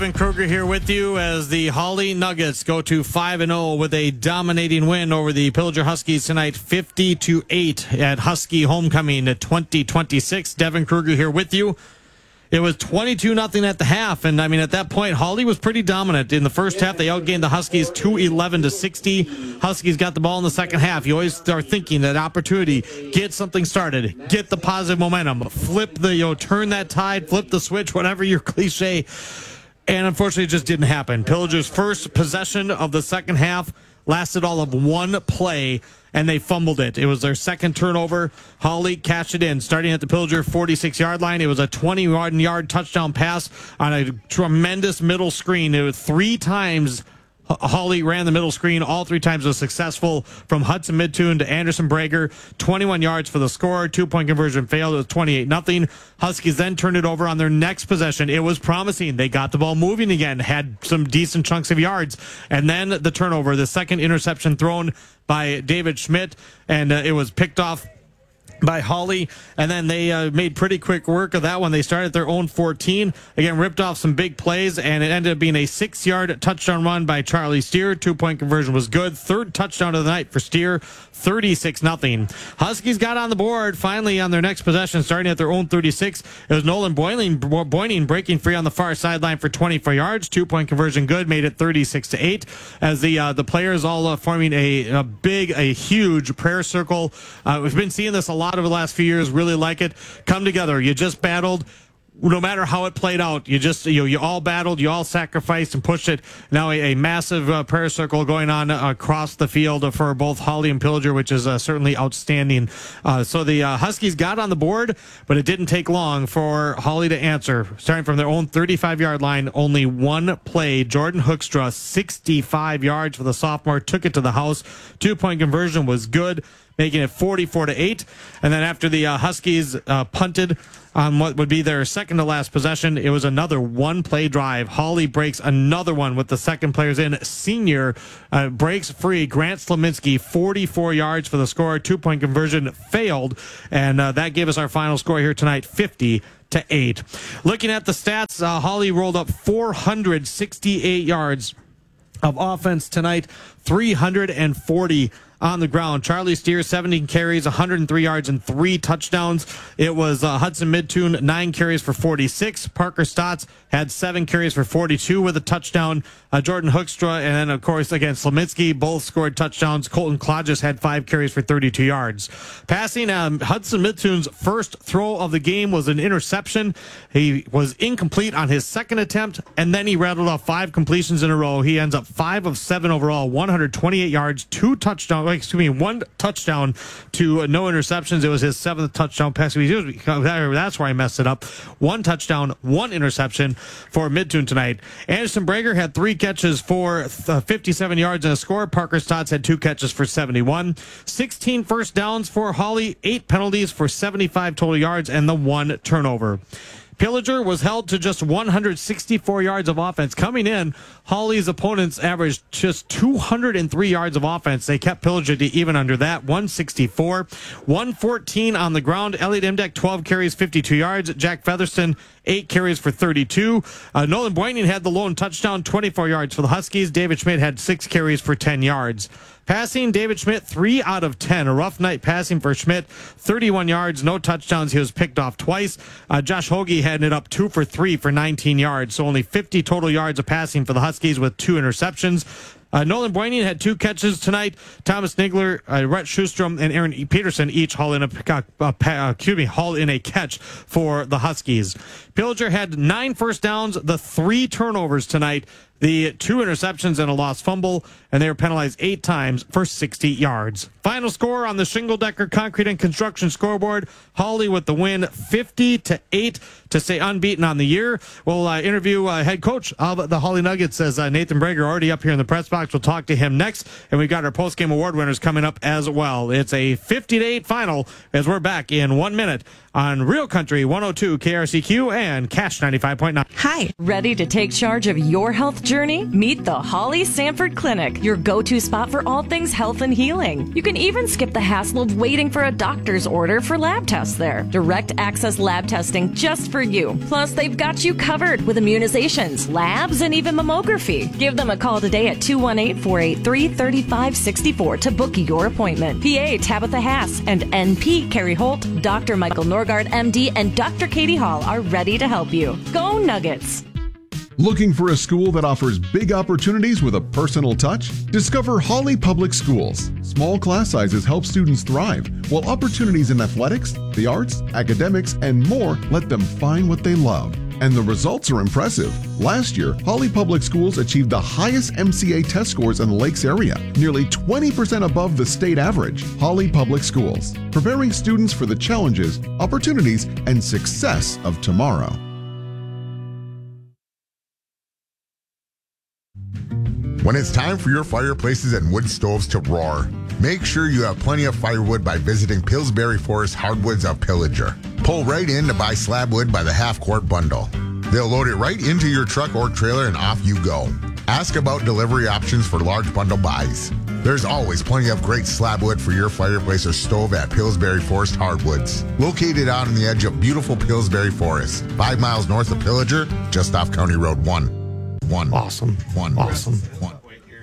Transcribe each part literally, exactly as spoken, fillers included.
Devin Kruger here with you as the Holly Nuggets go to five and oh with a dominating win over the Pillager Huskies tonight, fifty to eight at Husky Homecoming twenty twenty-six. Devin Kruger here with you. It was twenty-two nothing at the half, and I mean at that point Holly was pretty dominant. In the first half they outgained the Huskies two eleven to sixty. Huskies got the ball in the second half. You always start thinking that opportunity, get something started, get the positive momentum, flip the, you know, turn that tide, flip the switch, whatever your cliche. And unfortunately, it just didn't happen. Pillager's first possession of the second half lasted all of one play, and they fumbled it. It was their second turnover. Holly cashed it in, starting at the Pillager forty-six-yard line. It was a twenty-yard touchdown pass on a tremendous middle screen. It was three times Holly ran the middle screen. All three times was successful, from Hudson Midtune to Anderson Brager. twenty-one yards for the score. Two-point conversion failed. It was twenty-eight nothing. Huskies then turned it over on their next possession. It was promising. They got the ball moving again, had some decent chunks of yards. And then the turnover, the second interception thrown by David Schmidt, and uh, it was picked off by Holly, and then they uh, made pretty quick work of that one. They started their own fourteen, again ripped off some big plays, and it ended up being a six-yard touchdown run by Charlie Steer. Two-point conversion was good. Third touchdown of the night for Steer, thirty-six nothing. Huskies got on the board finally on their next possession, starting at their own thirty-six. It was Nolan Boyling, Boyning breaking free on the far sideline for twenty-four yards. Two-point conversion good, made it thirty-six to eight. As the uh, the players all uh, forming a, a big, a huge prayer circle. Uh, we've been seeing this a lot over the last few years. Really like it. Come together. You just battled. No matter how it played out, you just you you all battled, you all sacrificed and pushed it. Now a, a massive uh, prayer circle going on uh, across the field for both Holly and Pillager, which is uh, certainly outstanding. Uh, so the uh, Huskies got on the board, but it didn't take long for Holly to answer. Starting from their own thirty-five-yard line, only one play. Jordan Hoekstra, sixty-five yards for the sophomore, took it to the house. Two-point conversion was good, making it forty-four to eight. And then after the uh, Huskies uh, punted on what would be their second to last possession, it was another one-play drive. Holly breaks another one with the second players in. Senior uh, breaks free. Grant Slominski, forty-four yards for the score. Two-point conversion failed, and uh, that gave us our final score here tonight, fifty to eight. Looking at the stats, uh, Holly rolled up four hundred sixty-eight yards of offense tonight, three hundred forty on the ground. Charlie Steer, seventeen carries, one hundred three yards, and three touchdowns. It was uh, Hudson Midtune, nine carries for forty-six. Parker Stotts had seven carries for forty-two with a touchdown. Uh, Jordan Hoekstra, and then, of course, again, Slominski, both scored touchdowns. Colton Klodges had five carries for thirty-two yards. Passing, um, Hudson Midtune's first throw of the game was an interception. He was incomplete on his second attempt, and then he rattled off five completions in a row. He ends up five of seven overall, one hundred twenty-eight yards, two touchdowns, excuse me, one touchdown to no interceptions. It was his seventh touchdown pass. That's where I messed it up. One touchdown, one interception for Midtune tonight. Anderson Brager had three catches for fifty-seven yards and a score. Parker Stotts had two catches for seventy-one. sixteen first downs for Holly, eight penalties for seventy-five total yards, and the one turnover. Pillager was held to just one hundred sixty-four yards of offense. Coming in, Holly's opponents averaged just two hundred three yards of offense. They kept Pillager to even under that, one sixty-four. one fourteen on the ground. Elliot Imdeck, twelve carries, fifty-two yards. Jack Featherston, eight carries for thirty-two. Uh, Nolan Boyning had the lone touchdown, twenty-four yards for the Huskies. David Schmidt had six carries for ten yards. Passing, David Schmidt, three out of ten. A rough night passing for Schmidt. thirty-one yards, no touchdowns. He was picked off twice. Uh, Josh Hoagie had it up two for three for nineteen yards. So only fifty total yards of passing for the Huskies with two interceptions. Uh, Nolan Boyning had two catches tonight. Thomas Nigler, uh, Rhett Schustrom, and Aaron Peterson each haul in a uh, uh, excuse me, haul in a catch for the Huskies. Pillager had nine first downs, the three turnovers tonight, the two interceptions and a lost fumble, and they were penalized eight times for sixty yards. Final score on the Shingle Decker Concrete and Construction scoreboard: Holly with the win, fifty to eight, to stay unbeaten on the year. We'll uh, interview uh, head coach of the Holly Nuggets, as uh, Nathan Brager already up here in the press box. We'll talk to him next, and we've got our post-game award winners coming up as well. It's a fifty to eight final as we're back in one minute on Real Country one oh two K R C Q and Cash ninety-five point nine. Hi, ready to take charge of your health journey? Meet the Holly Sanford Clinic, your go-to spot for all things health and healing. You can even skip the hassle of waiting for a doctor's order for lab tests there. Direct access lab testing just for you. Plus, they've got you covered with immunizations, labs, and even mammography. Give them a call today at two one eight, four eight three, three five six four to book your appointment. P A Tabitha Haas and N P Carrie Holt, Doctor Michael Norgard, M D, and Doctor Katie Hall are ready to help you. Go Nuggets! Looking for a school that offers big opportunities with a personal touch? Discover Holly Public Schools. Small class sizes help students thrive, while opportunities in athletics, the arts, academics, and more let them find what they love. And the results are impressive. Last year, Holly Public Schools achieved the highest M C A test scores in the Lakes area, nearly twenty percent above the state average. Holly Public Schools, preparing students for the challenges, opportunities, and success of tomorrow. When it's time for your fireplaces and wood stoves to roar, make sure you have plenty of firewood by visiting Pillsbury Forest Hardwoods of Pillager. Pull right in to buy slab wood by the half-quart bundle. They'll load it right into your truck or trailer and off you go. Ask about delivery options for large bundle buys. There's always plenty of great slab wood for your fireplace or stove at Pillsbury Forest Hardwoods. Located out on the edge of beautiful Pillsbury Forest, five miles north of Pillager, just off County Road one. One. Awesome. One. Awesome. One.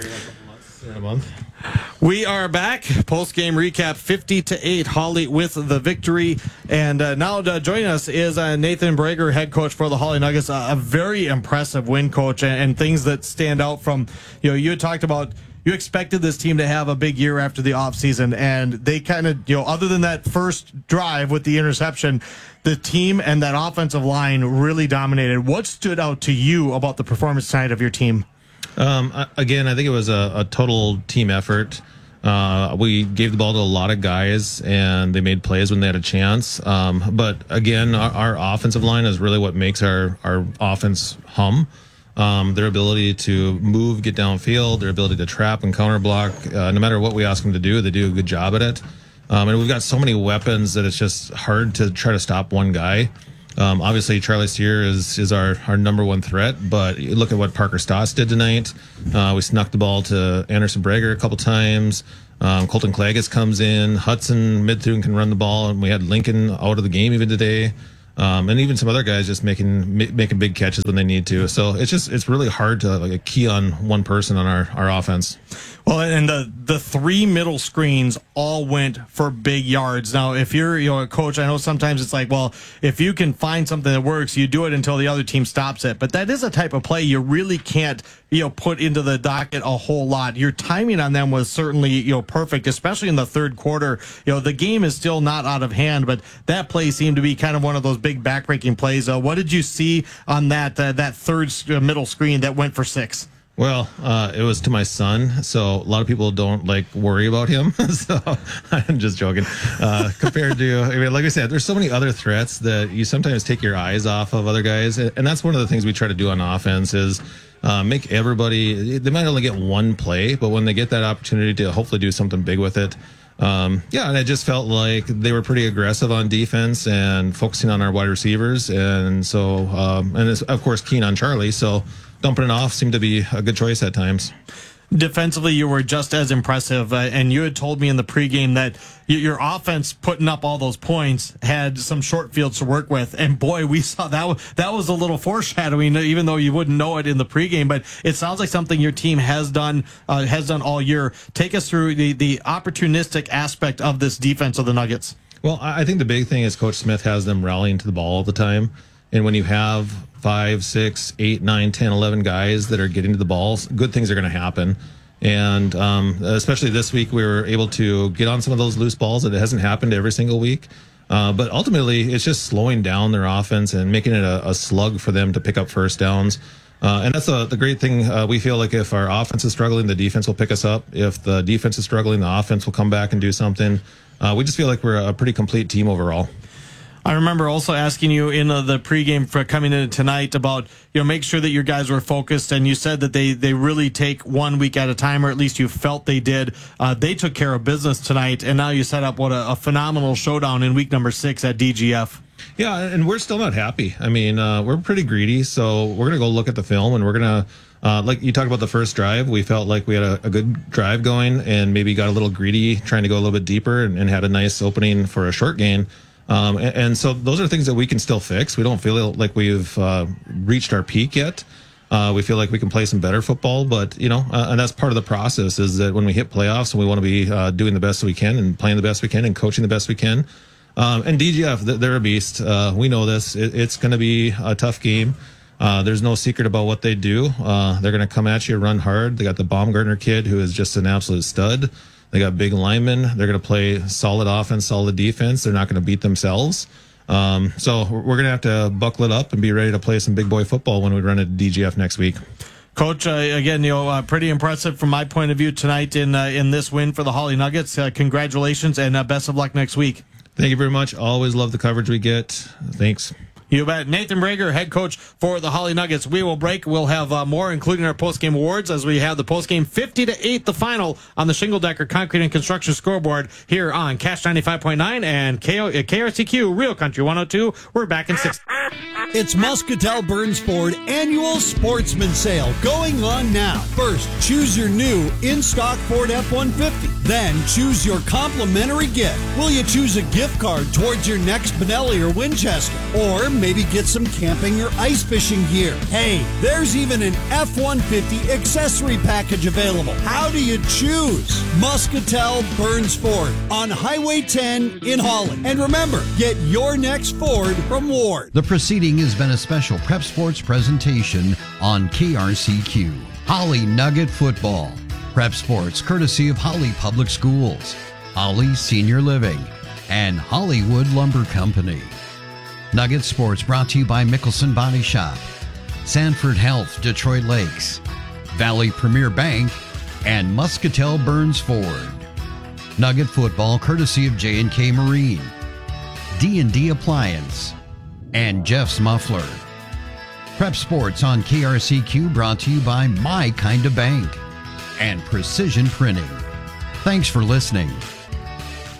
A month. We are back. Post-game recap, fifty to eight. Holly with the victory. And uh, now uh, joining us is uh, Nathan Brager, head coach for the Holly Nuggets. Uh, a very impressive win, coach, and, and things that stand out from, you know, you had talked about you expected this team to have a big year after the offseason, and they kind of, you know, other than that first drive with the interception, the team and that offensive line really dominated. What stood out to you about the performance tonight of your team? Um, again, I think it was a, a total team effort. Uh, we gave the ball to a lot of guys, and they made plays when they had a chance. Um, but again, our, our offensive line is really what makes our, our offense hum. Um, their ability to move, get downfield, their ability to trap and counter block. Uh, no matter what we ask them to do, they do a good job at it. Um, and we've got so many weapons that it's just hard to try to stop one guy. Um, obviously, Charlie Steer is is our, our number one threat, but you look at what Parker Stoss did tonight. Uh, we snuck the ball to Anderson Brager a couple times. Um, Colton Claggis comes in. Hudson mid-through can run the ball, and we had Lincoln out of the game even today. Um, and even some other guys just making making big catches when they need to. So it's just it's really hard to like key on one person on our, our offense. Well, and the the three middle screens all went for big yards. Now, if you're you know a coach, I know sometimes it's like, well, if you can find something that works, you do it until the other team stops it. But that is a type of play you really can't you know put into the docket a whole lot. Your timing on them was certainly you know perfect, especially in the third quarter. You know the game is still not out of hand, but that play seemed to be kind of one of those big backbreaking plays. Uh, what did you see on that uh, that third middle screen that went for six? Well, uh, it was to my son, so a lot of people don't like worry about him. So I'm just joking. Uh, compared to, I mean, like I said, there's so many other threats that you sometimes take your eyes off of other guys, and that's one of the things we try to do on offense is uh, make everybody. They might only get one play, but when they get that opportunity to hopefully do something big with it. Um, yeah, and I just felt like they were pretty aggressive on defense and focusing on our wide receivers, and so um, and it's, of course keen on Charlie. So. Dumping it off seemed to be a good choice at times. Defensively, you were just as impressive, uh, and you had told me in the pregame that y- your offense putting up all those points had some short fields to work with, and boy, we saw that. W- that was a little foreshadowing, even though you wouldn't know it in the pregame. But it sounds like something your team has done uh, has done all year. Take us through the the opportunistic aspect of this defense of the Nuggets. Well, I think the big thing is Coach Smith has them rallying to the ball all the time, and when you have five, six, eight, nine, ten, eleven guys that are getting to the balls, good things are going to happen. And um, especially this week, we were able to get on some of those loose balls that it hasn't happened every single week. Uh, but ultimately, it's just slowing down their offense and making it a, a slug for them to pick up first downs. Uh, and that's a, the great thing. Uh, we feel like if our offense is struggling, the defense will pick us up. If the defense is struggling, the offense will come back and do something. Uh, we just feel like we're a pretty complete team overall. I remember also asking you in uh, the pregame for coming in tonight about, you know, make sure that your guys were focused, and you said that they, they really take one week at a time, or at least you felt they did. Uh, they took care of business tonight, and now you set up what a, a phenomenal showdown in week number six at D G F. Yeah, and we're still not happy. I mean, uh, we're pretty greedy, so we're going to go look at the film, and we're going to, uh, like you talked about the first drive, we felt like we had a, a good drive going and maybe got a little greedy, trying to go a little bit deeper, and, and had a nice opening for a short gain. Um, and, and so those are things that we can still fix. We don't feel like we've uh, reached our peak yet. Uh, we feel like we can play some better football, but, you know, uh, and that's part of the process is that when we hit playoffs, we want to be uh, doing the best we can and playing the best we can and coaching the best we can. Um, and D G F, they're a beast. Uh, we know this. It, it's going to be a tough game. Uh, there's no secret about what they do. Uh, they're going to come at you, run hard. They got the Baumgartner kid, who is just an absolute stud. They got big linemen. They're going to play solid offense, solid defense. They're not going to beat themselves. Um, so we're going to have to buckle it up and be ready to play some big boy football when we run at D G F next week. Coach, uh, again, you know, uh, pretty impressive from my point of view tonight in uh, in this win for the Holly Nuggets. Uh, congratulations and uh, best of luck next week. Thank you very much. Always love the coverage we get. Thanks. You bet. Nathan Brager, head coach for the Holly Nuggets. We will break. We'll have uh, more, including our postgame awards, as we have the postgame fifty to eight, the final on the Shingle Decker Concrete and Construction scoreboard here on Cash ninety-five point nine and K O- K R C Q Real Country one oh two. We're back in six. It's Muscatel Burns Ford Annual Sportsman Sale going on now. First, choose your new in-stock Ford F one fifty. Then, choose your complimentary gift. Will you choose a gift card towards your next Benelli or Winchester? Or maybe get some camping or ice fishing gear. Hey, there's even an F one fifty accessory package available. How do you choose? Muscatel Burns Ford on Highway ten in Holly. And remember, get your next Ford from Ward. The proceeding has been a special Prep Sports presentation on K R C Q. Holly Nugget Football. Prep Sports, courtesy of Holly Public Schools, Holly Senior Living, and Hollywood Lumber Company. Nugget Sports brought to you by Mickelson Body Shop, Sanford Health, Detroit Lakes, Valley Premier Bank, and Muscatel Burns Ford. Nugget Football courtesy of J and K Marine, D and D Appliance, and Jeff's Muffler. Prep Sports on K R C Q brought to you by My Kind of Bank and Precision Printing. Thanks for listening.